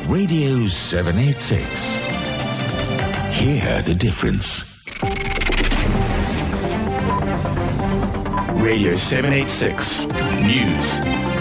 Radio 786. Hear the difference. Radio 786 News.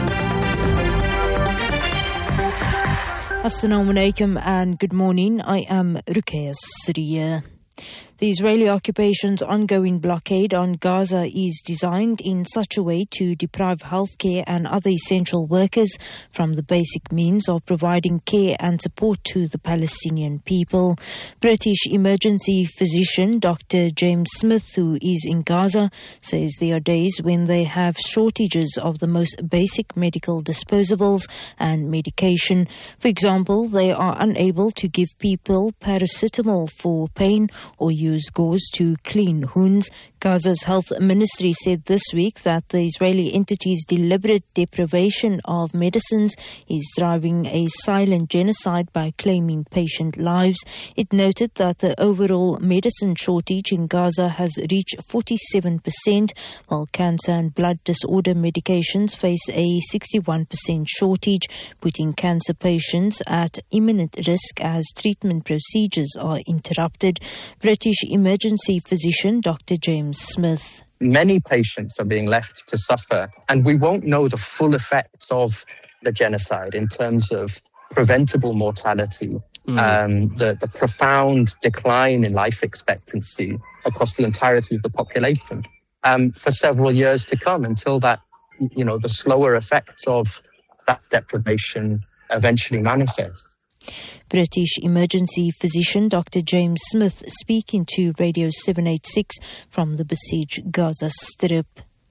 Assalamu alaikum and good morning. I am Ruqayya Sriya. The Israeli occupation's ongoing blockade on Gaza is designed in such a way to deprive healthcare and other essential workers from the basic means of providing care and support to the Palestinian people. British emergency physician Dr. James Smith, who is in Gaza, says there are days when they have shortages of the most basic medical disposables and medication. For example, they are unable to give people paracetamol for pain or use gauze to clean wounds. Gaza's health ministry said this week that the Israeli entity's deliberate deprivation of medicines is driving a silent genocide by claiming patient lives. It noted that the overall medicine shortage in Gaza has reached 47%, while cancer and blood disorder medications face a 61% shortage, putting cancer patients at imminent risk as treatment procedures are interrupted. British emergency physician Dr. James Smith. Many patients are being left to suffer, and we won't know the full effects of the genocide in terms of preventable mortality, the profound decline in life expectancy across the entirety of the population for several years to come, until that, the slower effects of that deprivation eventually manifest. British emergency physician Dr. James Smith speaking to Radio 786 from the besieged Gaza Strip.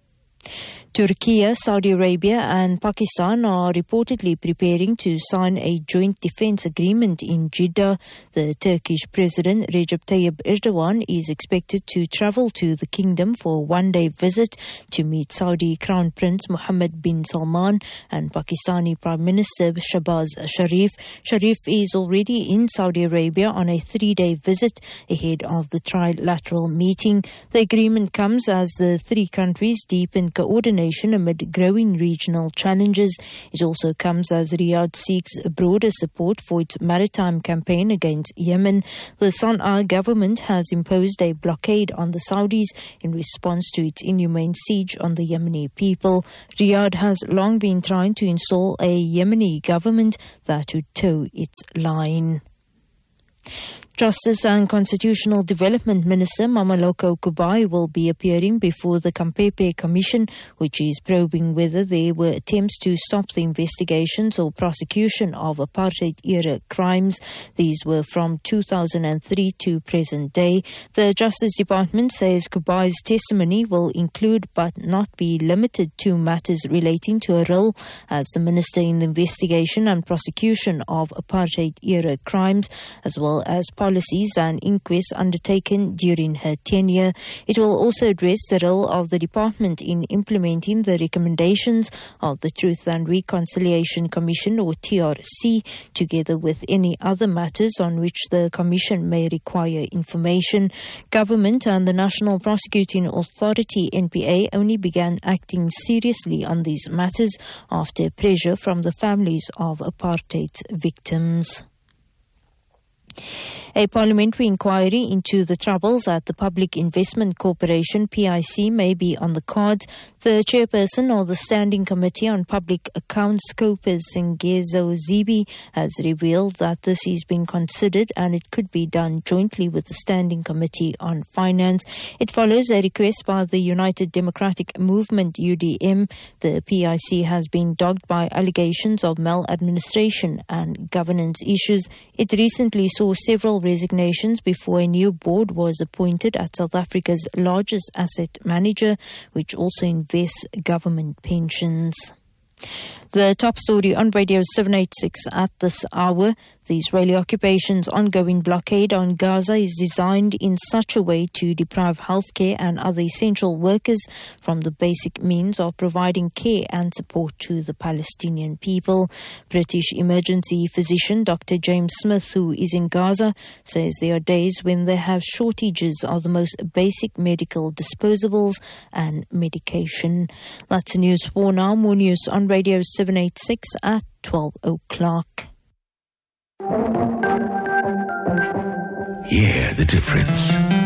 Turkey, Saudi Arabia and Pakistan are reportedly preparing to sign a joint defense agreement in Jeddah. The Turkish President Recep Tayyip Erdogan is expected to travel to the kingdom for a one-day visit to meet Saudi Crown Prince Mohammed bin Salman and Pakistani Prime Minister Shahbaz Sharif. Sharif is already in Saudi Arabia on a 3-day visit ahead of the trilateral meeting. The agreement comes as the three countries deepen coordination amid growing regional challenges. It also comes as Riyadh seeks broader support for its maritime campaign against Yemen. The Sana'a government has imposed a blockade on the Saudis in response to its inhumane siege on the Yemeni people. Riyadh has long been trying to install a Yemeni government that would toe its line. Justice and Constitutional Development Minister Mameloko Kubayi will be appearing before the Kampepe Commission, which is probing whether there were attempts to stop the investigations or prosecution of apartheid-era crimes. These were from 2003 to present day. The Justice Department says Kubayi's testimony will include but not be limited to matters relating to her role as the minister in the investigation and prosecution of apartheid-era crimes, as well as policies and inquests undertaken during her tenure. It will also address the role of the department in implementing the recommendations of the Truth and Reconciliation Commission, or TRC, together with any other matters on which the Commission may require information. Government and the National Prosecuting Authority, NPA, only began acting seriously on these matters after pressure from the families of apartheid's victims. A parliamentary inquiry into the troubles at the Public Investment Corporation, PIC, may be on the cards. The chairperson of the Standing Committee on Public Accounts, Scopus Ngezo Zibi, has revealed that this is being considered and it could be done jointly with the Standing Committee on Finance. It follows a request by the United Democratic Movement, UDM. The PIC has been dogged by allegations of maladministration and governance issues. It recently saw several resignations before a new board was appointed at South Africa's largest asset manager, which also invests government pensions. The top story on Radio 786 at this hour. The Israeli occupation's ongoing blockade on Gaza is designed in such a way to deprive healthcare and other essential workers from the basic means of providing care and support to the Palestinian people. British emergency physician Dr. James Smith, who is in Gaza, says there are days when they have shortages of the most basic medical disposables and medication. That's the news for now. More news on Radio 786 at 12 o'clock. Hear the difference.